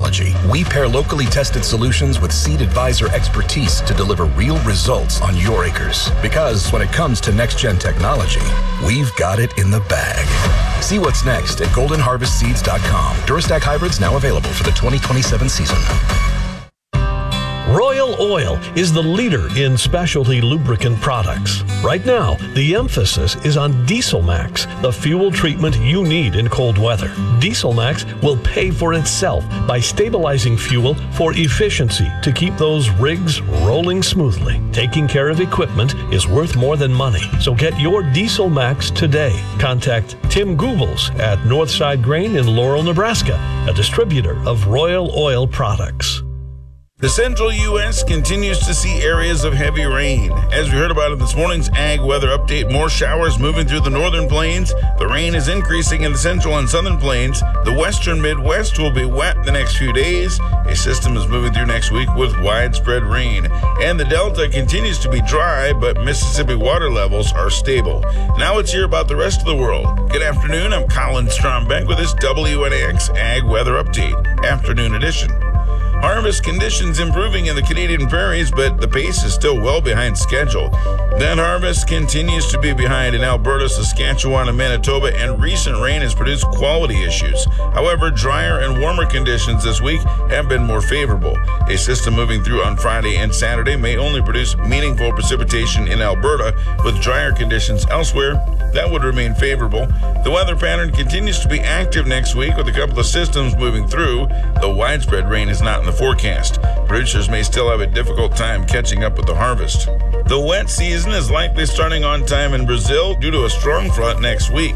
technology. We pair locally tested solutions with Seed Advisor expertise to deliver real results on your acres. Because when it comes to next-gen technology, we've got it in the bag. See what's next at goldenharvestseeds.com. Durastag hybrids now available for the 2027 season. Royal Oil is the leader in specialty lubricant products. Right now, the emphasis is on Diesel Max, the fuel treatment you need in cold weather. Diesel Max will pay for itself by stabilizing fuel for efficiency to keep those rigs rolling smoothly. Taking care of equipment is worth more than money, so get your Diesel Max today. Contact Tim Goebbels at Northside Grain in Laurel, Nebraska, a distributor of Royal Oil products. The central U.S. continues to see areas of heavy rain. As we heard about in this morning's Ag Weather Update, more showers moving through the northern plains. The rain is increasing in the central and southern plains. The western Midwest will be wet the next few days. A system is moving through next week with widespread rain. And the Delta continues to be dry, but Mississippi water levels are stable. Now let's hear about the rest of the world. Good afternoon. I'm Colin Strombeck with this WNAX Ag Weather Update, afternoon edition. Harvest conditions improving in the Canadian prairies, but the pace is still well behind schedule. That harvest continues to be behind in Alberta, Saskatchewan, and Manitoba, and recent rain has produced quality issues. However, drier and warmer conditions this week have been more favorable. A system moving through on Friday and Saturday may only produce meaningful precipitation in Alberta, with drier conditions elsewhere that would remain favorable. The weather pattern continues to be active next week with a couple of systems moving through, though widespread rain is not in the forecast. Producers may still have a difficult time catching up with the harvest. The wet season is likely starting on time in Brazil due to a strong front next week.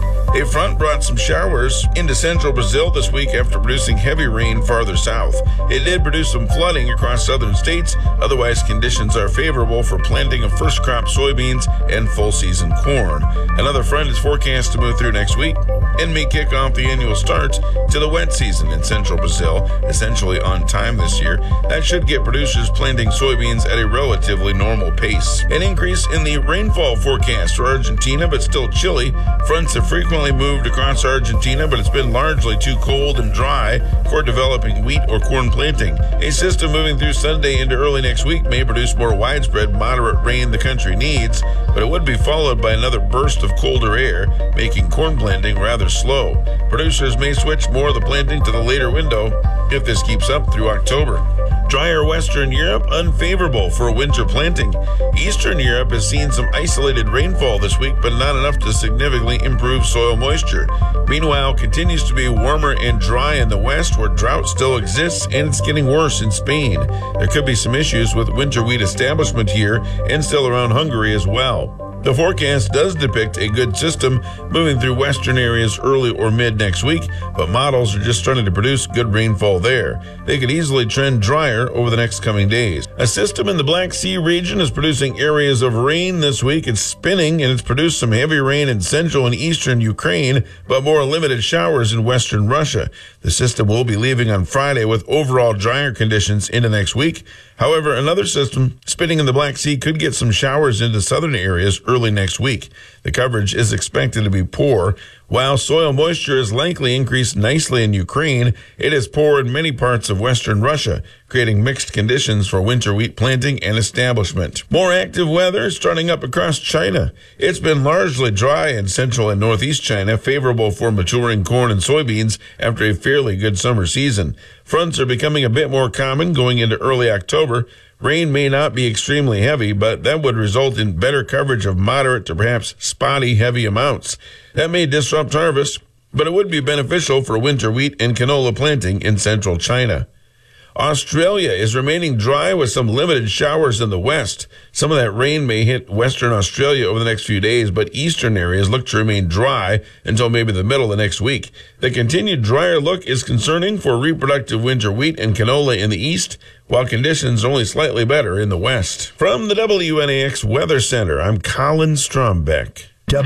A front brought some showers into central Brazil this week after producing heavy rain farther south. It did produce some flooding across southern states. Otherwise, conditions are favorable for planting of first crop soybeans and full season corn. Another front is forecast to move through next week and may kick off the annual start to the wet season in central Brazil, essentially on time this year. That should get producers planting soybeans at a relatively normal pace. An increase in the rainfall forecast for Argentina, but still chilly. Fronts have frequently moved across Argentina, but it's been largely too cold and dry for developing wheat or corn planting. A system moving through Sunday into early next week may produce more widespread, moderate rain the country needs, but it would be followed by another burst of colder air, making corn planting rather slow. Producers may switch more of the planting to the later window if this keeps up through October. Drier Western Europe, unfavorable for winter planting. Eastern Europe has seen some isolated rainfall this week, but not enough to significantly improve soil moisture. Meanwhile, continues to be warmer and dry in the west, where drought still exists, and it's getting worse in Spain. There could be some issues with winter wheat establishment here and still around Hungary as well. The forecast does depict a good system moving through western areas early or mid next week, but models are just starting to produce good rainfall there. They could easily trend drier over the next coming days. A system in the Black Sea region is producing areas of rain this week. It's spinning, and it's produced some heavy rain in central and eastern Ukraine, but more limited showers in western Russia. The system will be leaving on Friday with overall drier conditions into next week. However, another system spinning in the Black Sea could get some showers into southern areas early next week. The coverage is expected to be poor. While soil moisture is likely increased nicely in Ukraine, it is poor in many parts of western Russia, creating mixed conditions for winter wheat planting and establishment. More active weather starting up across China. It's been largely dry in central and northeast China, favorable for maturing corn and soybeans after a fairly good summer season. Fronts are becoming a bit more common going into early October. Rain may not be extremely heavy, but that would result in better coverage of moderate to perhaps spotty heavy amounts. That may disrupt harvest, but it would be beneficial for winter wheat and canola planting in central China. Australia is remaining dry with some limited showers in the west. Some of that rain may hit western Australia over the next few days, but eastern areas look to remain dry until maybe the middle of next week. The continued drier look is concerning for reproductive winter wheat and canola in the east, while conditions are only slightly better in the west. From the WNAX Weather Center, I'm Colin Strombeck.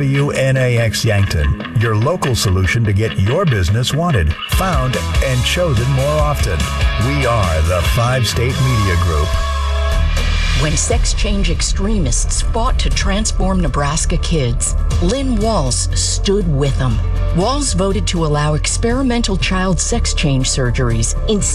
WNAX Yankton, your local solution to get your business wanted, found, and chosen more often. We are the 5-State Media Group. When sex change extremists fought to transform Nebraska kids, Lynn Walls stood with them. Walls voted to allow experimental child sex change surgeries in